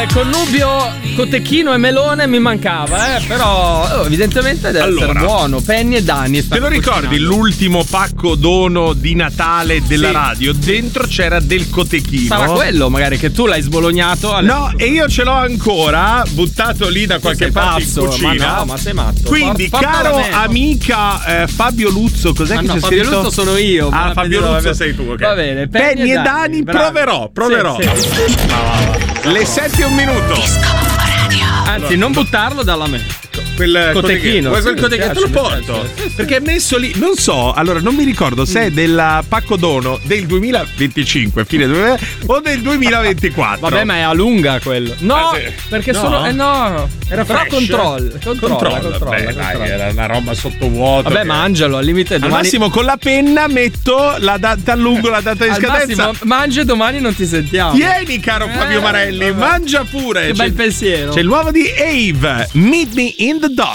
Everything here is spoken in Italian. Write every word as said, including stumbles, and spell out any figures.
Connubio, cotechino e melone mi mancava, eh, però oh, evidentemente deve allora, essere buono. Penny e Dani. Te lo ricordi cucinando. l'ultimo pacco dono di Natale della Sì. radio? Dentro c'era del cotechino. Sarà quello, magari, che tu l'hai sbolognato. Alle... No, e io ce l'ho ancora buttato lì da qualche sei parte pazzo, in cucina. ma no, ma sei matto. Quindi, Por- caro portala a me. amica eh, Fabio Luzzo, cos'è Ma che no, c'è Fabio scritto? Luzzo sono io. Ah, ma Fabio dove- Luzzo sei tu, ok. Va bene. Penny e Dani, bravi. proverò, proverò. Sì, sì. Le sette e un minuto. Anzi, non buttarlo dalla me. Quel Cotechino. Vuoi quel Sì, cotechino? mi Te lo piace, mi porto. piace. Sì, sì. Perché è messo lì, non so, allora non mi ricordo se è del pacco dono del duemilaventicinque, fine duemila, o del duemilaventiquattro. Vabbè, ma è a lunga quello. No, Ah, sì. perché No? sono. Eh no, Era però fresh? control. Controlla, Controllo. controlla, Beh, dai, controlla. era una roba sottovuoto. Vabbè, che- mangialo al limite Al domani. massimo con la penna metto la data allungo la data di Al scadenza. massimo, mangia e domani non ti sentiamo. Tieni, caro Eh, Fabio Marelli, vabbè. mangia pure. Che C'è- bel pensiero. C'è il nuovo di Ave, Meet Me in the Dark.